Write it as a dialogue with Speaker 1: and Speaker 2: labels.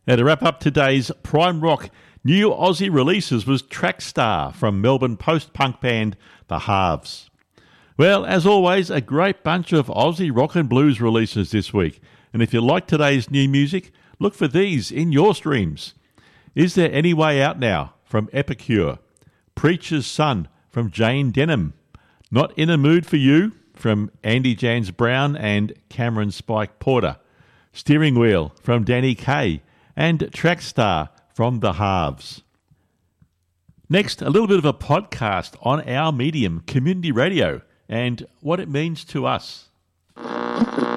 Speaker 1: Now, to wrap up today's Prime Rock new Aussie releases was Trackstar from Melbourne post-punk band The Halves. Well, as always, a great bunch of Aussie rock and blues releases this week. And if you like today's new music, look for these in your streams. Is There Any Way Out Now from Epicure. Preacher's Son from Jane Denham. Not in a Mood for You from Andy Jans Brown and Cameron Spike Porter. Steering Wheel from Danny Kaye. And Trackstar from The Halves. Next, a little bit of a podcast on our medium, community radio, and what it means to us.